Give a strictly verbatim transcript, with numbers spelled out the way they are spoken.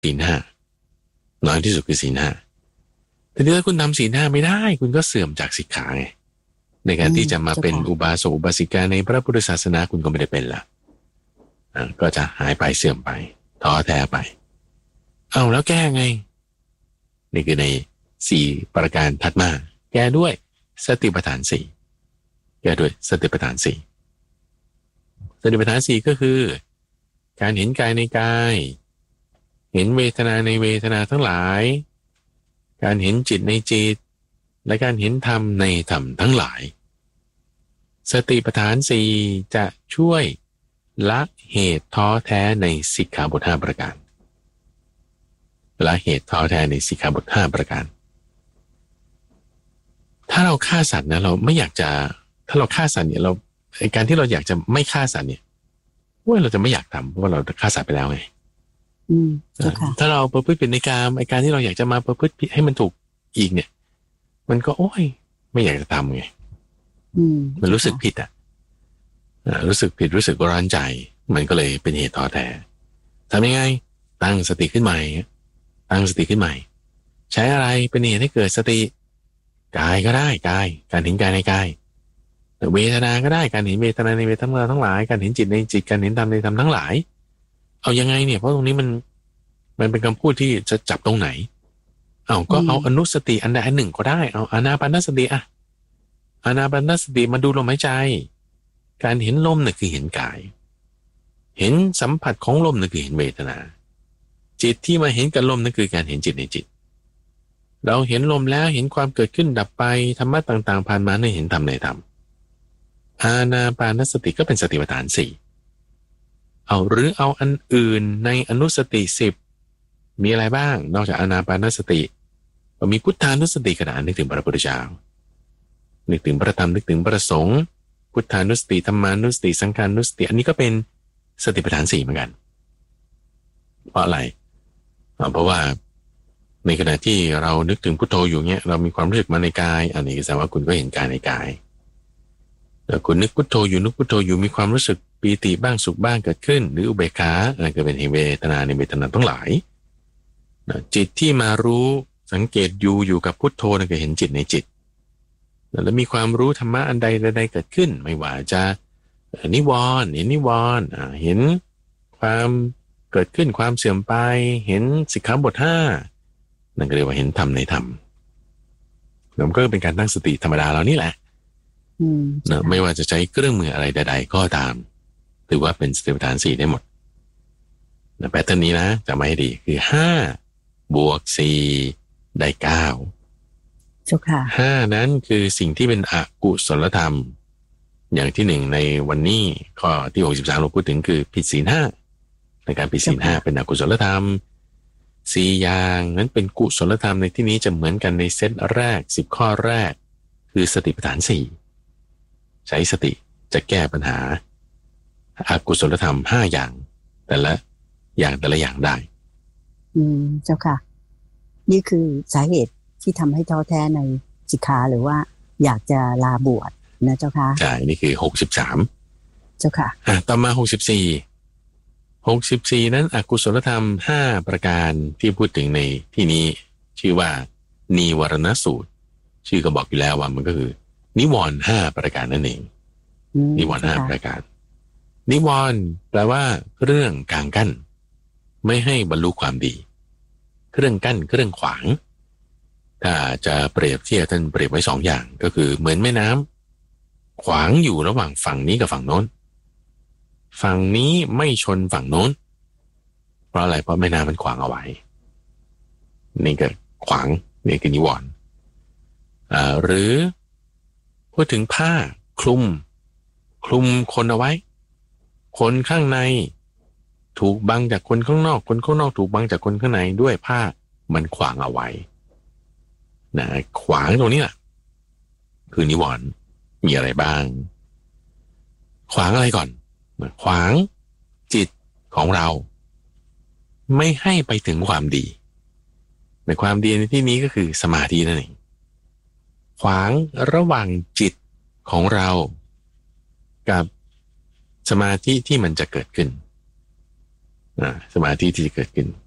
ศีลห้าน้อยที่สุดคือศีลห้าแต่ถ้าคุณทำศีลห้าไม่ได้คุณก็เสื่อมจากสิกขาไงในการที่จะมาเป็นอุบาสกอุบาสิกาในพระพุทธศาสนาคุณก็ไม่ได้เป็นละอ่าก็จะหายไปเสื่อมไปท้อแท้ไปเอาแล้วแก้ไงนี่คือในสี่ประการถัดมาแก้ด้วยสติปัฏฐานสี่แก้ด้วยสติปัฏฐานสี่สติปัฏฐานสี่ก็คือการเห็นกายในกายเห็นเวทนาในเวทนาทั้งหลายการเห็นจิตในจิตและการเห็นธรรมในธรรมทั้งหลายสติปัฏฐานสี่จะช่วยละเหตุท้อแท้ในสิกขาบทห้าประการละเหตุท้อแท้ในสิกขาบทห้าประการถ้าเราฆ่าสัตว์นะเราไม่อยากจะถ้าเราฆ่าสัตว์เนี่ยเราไอการที่เราอยากจะไม่ฆ่าสัตว์เนี่ยว่าเราจะไม่อยากทำเพราะว่าเราฆ่าสัตว์ไปแล้วไงอืมถ้าเราประพฤติผิดในกามไอการที่เราอยากจะมาประพฤติผิดให้มันถูกอีกเนี่ยมันก็โอ้ยไม่อยากจะทำไงมันรู้สึกผิดอ่ะรู้สึกผิดรู้สึกร้อนใจมันก็เลยเป็นเหตุท้อแท้ทำยังไงตั้งสติขึ้นใหม่ตั้งสติขึ้นใหม่ใช้อะไรเป็นเหตุให้เกิดสติกายก็ได้กายการเห็นกายในกายเวทนาก็ได้การเห็นเวทนาในเวทนาทั้งหลายการเห็นจิตในจิตการเห็นธรรมในธรรมทั้งหลายเอายังไงเนี่ยเพราะตรงนี้มันมันเป็นคำพูดที่จะจับตรงไหนเอาก็เอาอนุสติอันใดอันหนึ่งก็ได้เอาอานาปานสติอะอานาปานสติมาดูลมหายใจการเห็นลมน่ะคือเห็นกายเห็นสัมผัสของลมน่ะคือเห็นเวทนาจิตที่มาเห็นกับลมนั่นคือการเห็นจิตในจิตเราเห็นลมแล้วเห็นความเกิดขึ้นดับไปธรรมะต่างๆผ่านมาในเห็นธรรมในธรรมอานาปานสติก็เป็นสติปัฏฐานสี่เอาหรือเอาอันอื่นในอนุสติสิบมีอะไรบ้างนอกจากอานาปานสติก็มีพุทธานุสติขณะนึกถึงพระพุทธเจ้านึกถึงพระธรรมนึกถึงพระสงฆ์พุทธานุสติธรรมานุสติสังฆานุสติอันนี้ก็เป็นสติปัฏฐานสี่เหมือนกันเพราะอะไรเพราะว่าในขณะที่เรานึกถึงพุทโธอยู่เนี้ยเรามีความรู้สึกมาในกายอันนี้ก็แสดงว่าคุณก็เห็นกายในกายแต่คุณนึกพุทโธอยู่นึกพุทโธอยู่มีความรู้สึกปีติบ้างสุขบ้างเกิดขึ้นหรืออุเบกขาอะไรก็เป็นเวทนาในเวทนาทั้งหลายจิตที่มารู้สังเกตอยู่อยู่กับพุทโธนั่นก็เห็นจิตในจิตแล้วมีความรู้ธรรมะอันใดใดเกิดขึ้นไม่ว่าจะนิวรณ์เห็นนิวรณ์เห็นความเกิดขึ้นความเสื่อมไปเห็นสิกขาบทห้านั่นก็เรียกว่าเห็นธรรมในธรรมแล้วก็เป็นการตั้งสติธรรมดาเรานี่แหละนะไม่ว่าจะใช้เครื่องมืออะไรใดๆก็ตามถือว่าเป็นสติปัฏฐานสี่ได้หมดนะแพทเทิร์นนี้นะจำไว้ให้ดีคือห้าบวกสี่ได้เก้าห้านั้นคือสิ่งที่เป็นอกุศลธรรมอย่างที่หนึ่งในวันนี้ข้อที่หกสิบสามเราพูดถึงคือผิดศีลห้าในการผิดศีลห้าเป็นอกุศลธรรมสี่อย่างนั้นเป็นกุศลธรรมในที่นี้จะเหมือนกันในเซตแรกสิบข้อแรกคือสติปัฏฐานสี่ใช้สติจะแก้ปัญหาอกุศลธรรมห้าอย่างแต่ละอย่างแต่ละอย่างได้อืมเจ้าค่ะนี่คือสาเหตุที่ทำให้ท้อแท้ในสิกขาหรือว่าอยากจะลาบวชนะเจ้าค่ะใช่นี่คือหกสิบสามเจ้าค่ะอ่ะต่อมาหกสิบสี่หกสิบสี่นั้นอกุศลธรรมห้าประการที่พูดถึงในที่นี้ชื่อว่านิวรณสูตรชื่อก็บอกอยู่แล้วว่ามันก็คือนิวรณ์ห้าประการนั่นเองนิวรณ์ห้าประการนิวรณ์แปลว่าเรื่องกางกั้นไม่ให้บรรลุความดีเครื่องกั้นเครื่องขวางถ้าจะเปรียบเทียบท่านเปรียบไว้สองอย่างก็คือเหมือนแม่น้ำขวางอยู่ระหว่างฝั่งนี้กับฝั่งโน้นฝั่งนี้ไม่ชนฝั่งโน้นเพราะอะไรเพราะแม่น้ำมันขวางเอาไว้นี่ก็ขวางนี่คือนิวรณ์อ่าหรือพูดถึงผ้าคลุมคลุมคนเอาไว้คนข้างในถูกบังจากคนข้างนอกคนข้างนอกถูกบังจากคนข้างในด้วยผ้ามันขวางเอาไว้นะขวางตรงนี้แหละคือนิวรณ์มีอะไรบ้างขวางอะไรก่อนขวางจิตของเราไม่ให้ไปถึงความดีในความดีในที่นี้ก็คือสมาธินั่นเองขวางระหว่างจิตของเรากับสมาธิที่มันจะเกิดขึ้นสมาธิที่จะเกิดขึ้น